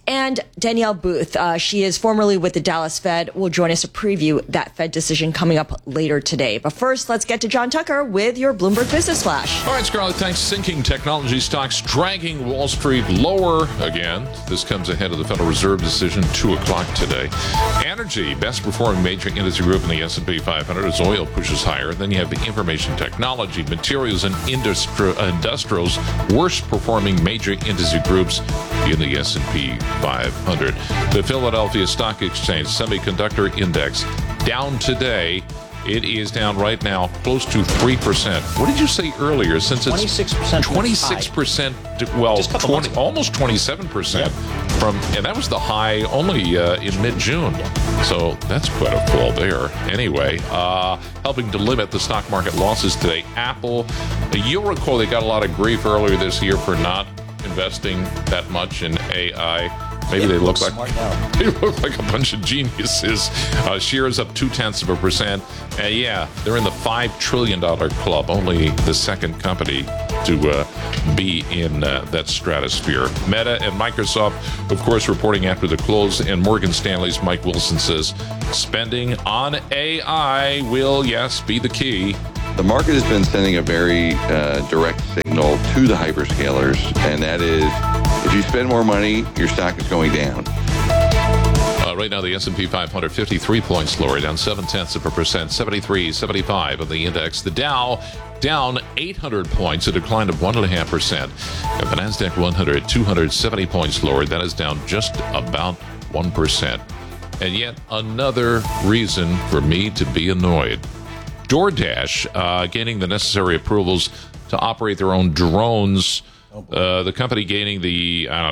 And Danielle Booth, uh, she is formerly with the Dallas Fed, will join us to preview that Fed decision coming up later today. But first, let's get to John Tucker with your Bloomberg Business Flash. All right, Scarlett, thanks. Sinking technology stocks dragging Wall Street lower again. This comes ahead of the Federal Reserve decision, two o'clock today. Energy, best performing major industry group in the S and P five hundred as oil pushes higher. Then you have the information technology, materials, and industri- industrials, worst performing major industry groups in the S and P five hundred. The Philadelphia Stock Exchange Semiconductor Index down today. It is down right now close to three percent. What did you say earlier? Since it's twenty-six percent. twenty-six percent, well, twenty, almost twenty-seven percent yep. from, and that was the high only uh, in mid-June. So that's quite a fall there. Anyway, uh, helping to limit the stock market losses today, Apple. You'll recall they got a lot of grief earlier this year for not investing that much in A I. Maybe they look like they look like a bunch of geniuses. Uh, shares up two tenths of a percent. Uh, yeah, they're in the five trillion dollar club. Only the second company to uh, be in uh, that stratosphere. Meta and Microsoft, of course, reporting after the close. And Morgan Stanley's Mike Wilson says spending on A I will, yes, be the key. The market has been sending a very uh, direct signal to the hyperscalers, and that is, if you spend more money, your stock is going down. Uh, right now, the S and P five hundred, fifty-three points lower, down seven tenths of a percent, seventy-three seventy-five on the index. The Dow down eight hundred points, a decline of one point five percent. And the NASDAQ one hundred, two hundred seventy points lower, that is down just about one percent. And yet another reason for me to be annoyed. DoorDash uh, gaining the necessary approvals to operate their own drones. Uh, the company gaining the, I don't know,